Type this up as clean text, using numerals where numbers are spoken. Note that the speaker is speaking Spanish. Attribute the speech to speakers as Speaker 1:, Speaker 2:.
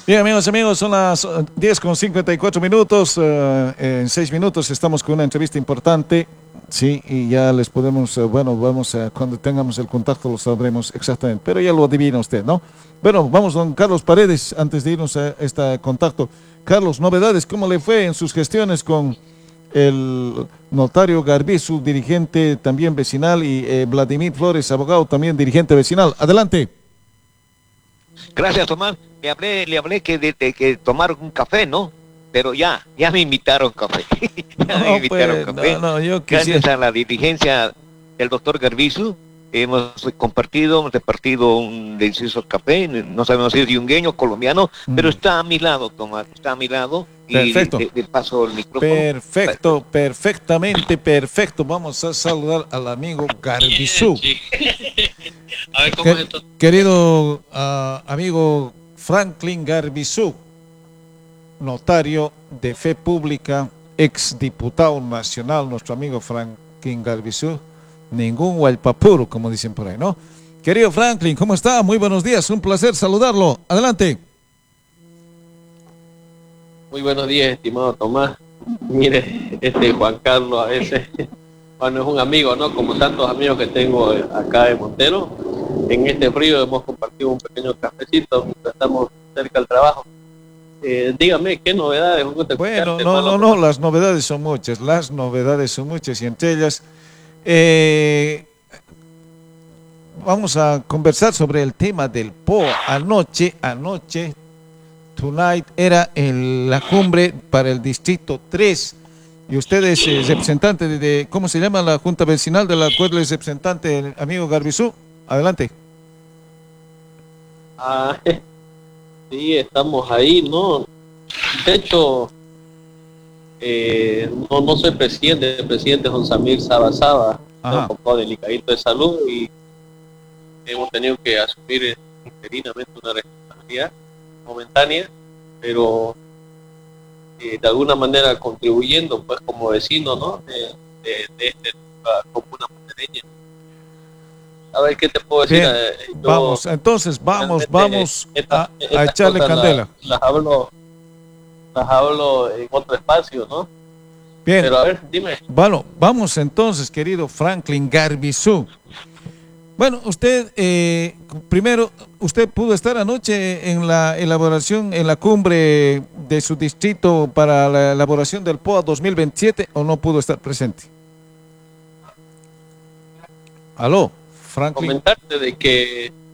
Speaker 1: Bien, amigos, son las 10:54 minutos. En 6 minutos estamos con una entrevista importante. Sí, y ya les podemos, bueno, vamos a, cuando tengamos el contacto lo sabremos exactamente, pero ya lo adivina usted, ¿no? Bueno, vamos, don Carlos Paredes, antes de irnos a este contacto. Carlos, novedades, ¿cómo le fue en sus gestiones con el notario Garbizu, dirigente también vecinal, y Vladimir Flores, abogado también dirigente vecinal? Adelante.
Speaker 2: Gracias, Tomás. Le hablé que tomar un café, ¿no? Pero ya me invitaron café. Ya me
Speaker 1: No,
Speaker 2: invitaron
Speaker 1: pues,
Speaker 2: café.
Speaker 1: no, yo quisiera.
Speaker 2: Gracias a la dirigencia del doctor Garbizu, hemos repartido un delicioso café. No sabemos si es yungueño o colombiano, pero está a mi lado, Tomás, está a mi lado. Y
Speaker 1: Perfecto.
Speaker 2: le paso el micrófono.
Speaker 1: Perfecto, perfectamente perfecto. Vamos a saludar al amigo Garbizu.
Speaker 3: Sí. A ver cómo es esto.
Speaker 1: Querido amigo Franklin Garbizu, notario de fe pública, exdiputado nacional, nuestro amigo Franklin Garbizu, ningún guaypapuro, como dicen por ahí, ¿no? Querido Franklin, ¿cómo está? Muy buenos días, un placer saludarlo. Adelante.
Speaker 3: Muy buenos días, estimado Tomás. Mire, Juan Carlos a veces, bueno, es un amigo, ¿no? Como tantos amigos que tengo acá en Montero. En este frío hemos compartido un pequeño cafecito mientras estamos cerca del trabajo. Dígame, ¿qué novedades?
Speaker 1: Bueno, no, las novedades son muchas, y entre ellas vamos a conversar sobre el tema del POA. Anoche, tonight, era la cumbre para el Distrito 3, y usted es representante de, ¿cómo se llama la Junta Vecinal de la cual es representante el amigo Garbizu? Adelante.
Speaker 3: Sí, estamos ahí, ¿no? De hecho, no soy presidente, el presidente es don Samir Saba, un poco delicadito de salud y hemos tenido que asumir interinamente una responsabilidad momentánea, pero de alguna manera contribuyendo, pues, como vecino, ¿no? de esta comuna montereña. A ver, ¿qué te puedo decir?
Speaker 1: Vamos a echarle candela.
Speaker 3: Las hablo en otro espacio, ¿no?
Speaker 1: Bien.
Speaker 3: Pero a ver, dime.
Speaker 1: Bueno, vamos entonces, querido Franklin Garbizu. Bueno, usted, primero, ¿usted pudo estar anoche en la elaboración, en la cumbre de su distrito para la elaboración del POA 2027 o no pudo estar presente? ¿Aló, Franklin?
Speaker 3: Comentarte de que